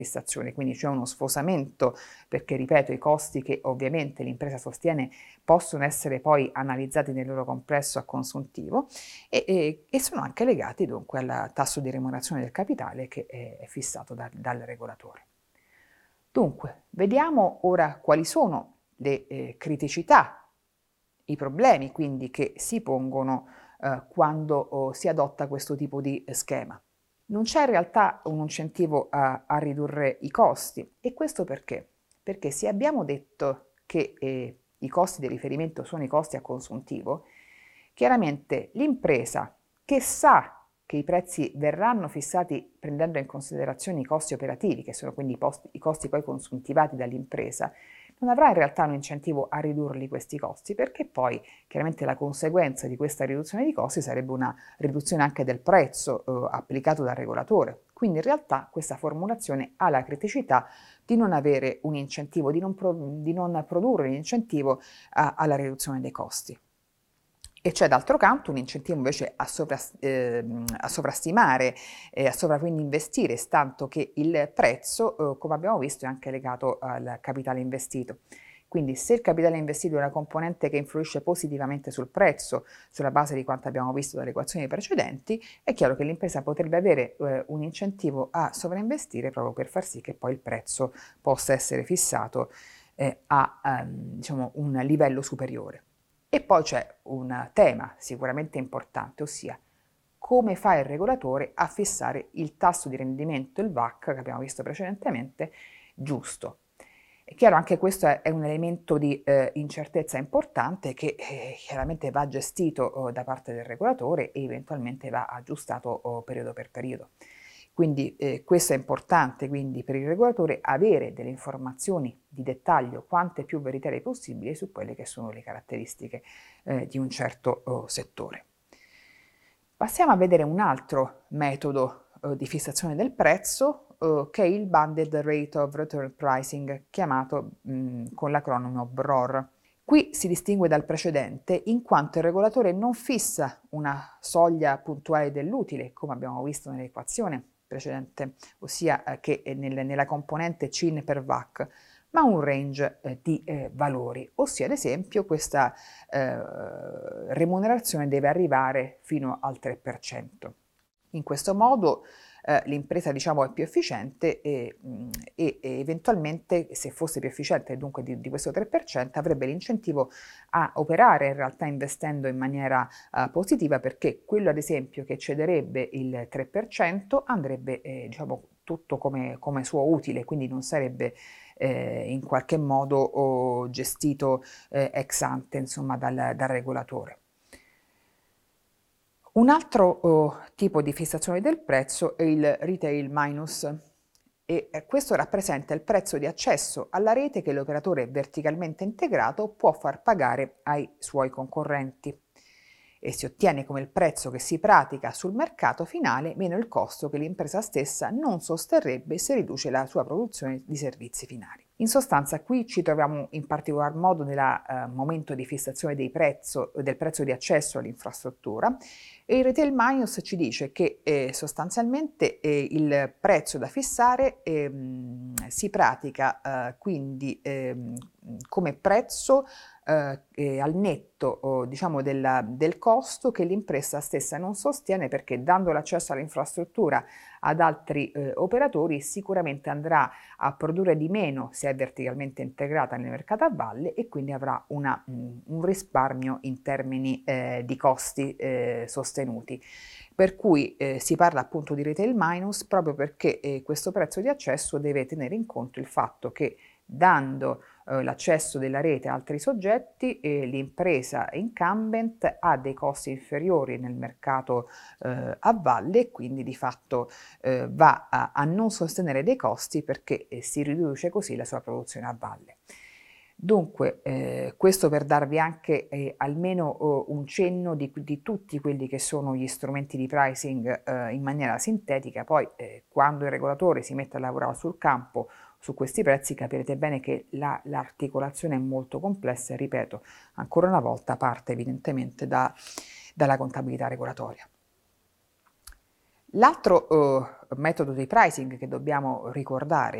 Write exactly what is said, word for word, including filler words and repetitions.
fissazione, quindi c'è uno sfosamento perché, ripeto, i costi che ovviamente l'impresa sostiene possono essere poi analizzati nel loro complesso a consuntivo e, e, e sono anche legati dunque al tasso di remunerazione del capitale che è, è fissato da, dal regolatore. Dunque, vediamo ora quali sono le eh, criticità, i problemi quindi che si pongono eh, quando oh, si adotta questo tipo di eh, schema. Non c'è in realtà un incentivo a, a ridurre i costi, e questo perché? Perché se abbiamo detto che eh, i costi di riferimento sono i costi a consuntivo, chiaramente l'impresa che sa che i prezzi verranno fissati prendendo in considerazione i costi operativi, che sono quindi i, posti, i costi poi consuntivati dall'impresa, non avrà in realtà un incentivo a ridurli questi costi, perché poi chiaramente la conseguenza di questa riduzione di costi sarebbe una riduzione anche del prezzo eh, applicato dal regolatore. Quindi in realtà questa formulazione ha la criticità di non avere un incentivo, di non, pro, di non produrre un incentivo a, alla riduzione dei costi. E c'è d'altro canto un incentivo invece a, sovra, eh, a sovrastimare, eh, a sovra quindi investire, tanto che il prezzo, eh, come abbiamo visto, è anche legato al capitale investito. Quindi se il capitale investito è una componente che influisce positivamente sul prezzo, sulla base di quanto abbiamo visto dalle equazioni precedenti, è chiaro che l'impresa potrebbe avere eh, un incentivo a sovrainvestire proprio per far sì che poi il prezzo possa essere fissato eh, a ehm, diciamo, un livello superiore. E poi c'è un tema sicuramente importante, ossia come fa il regolatore a fissare il tasso di rendimento, il V A C, che abbiamo visto precedentemente, giusto. È chiaro, anche questo è, è un elemento di eh, incertezza importante che eh, chiaramente va gestito oh, da parte del regolatore e eventualmente va aggiustato oh, periodo per periodo. Quindi eh, questo è importante quindi per il regolatore, avere delle informazioni di dettaglio quante più veritiere possibili su quelle che sono le caratteristiche eh, di un certo oh, settore. Passiamo a vedere un altro metodo eh, di fissazione del prezzo eh, che è il Bundled Rate of Return Pricing, chiamato mh, con l'acronimo B R O R. Qui si distingue dal precedente in quanto il regolatore non fissa una soglia puntuale dell'utile, come abbiamo visto nell'equazione precedente, ossia eh, che nel, nella componente C I N per V A C, ma un range eh, di eh, valori, ossia ad esempio questa eh, remunerazione deve arrivare fino al tre per cento. In questo modo eh, l'impresa diciamo, è più efficiente e, mh, e, e eventualmente, se fosse più efficiente dunque di, di questo tre per cento, avrebbe l'incentivo a operare in realtà investendo in maniera uh, positiva, perché quello ad esempio che cederebbe il tre per cento andrebbe eh, diciamo, tutto come, come suo utile, quindi non sarebbe eh, in qualche modo oh, gestito eh, ex ante insomma, dal, dal regolatore. Un altro oh, tipo di fissazione del prezzo è il retail minus, e eh, questo rappresenta il prezzo di accesso alla rete che l'operatore verticalmente integrato può far pagare ai suoi concorrenti, e si ottiene come il prezzo che si pratica sul mercato finale meno il costo che l'impresa stessa non sosterrebbe se riduce la sua produzione di servizi finali. In sostanza qui ci troviamo in particolar modo nel eh, momento di fissazione dei prezzo, del prezzo di accesso all'infrastruttura, e il retail minus ci dice che eh, sostanzialmente eh, il prezzo da fissare ehm, si pratica eh, quindi ehm, come prezzo eh, eh, al netto oh, diciamo della, del costo che l'impresa stessa non sostiene, perché dando l'accesso all'infrastruttura ad altri eh, operatori sicuramente andrà a produrre di meno se è verticalmente integrata nel mercato a valle, e quindi avrà una, mh, un risparmio in termini eh, di costi eh, sostenuti. Per cui eh, si parla appunto di retail minus proprio perché eh, questo prezzo di accesso deve tenere in conto il fatto che, dando eh, l'accesso della rete a altri soggetti, eh, l'impresa incumbent ha dei costi inferiori nel mercato eh, a valle, e quindi di fatto eh, va a, a non sostenere dei costi, perché eh, si riduce così la sua produzione a valle. Dunque, eh, questo per darvi anche eh, almeno oh, un cenno di, di tutti quelli che sono gli strumenti di pricing eh, in maniera sintetica. Poi eh, quando il regolatore si mette a lavorare sul campo su questi prezzi, capirete bene che la, l'articolazione è molto complessa e, ripeto, ancora una volta parte evidentemente da, dalla contabilità regolatoria. L'altro eh, metodo di pricing che dobbiamo ricordare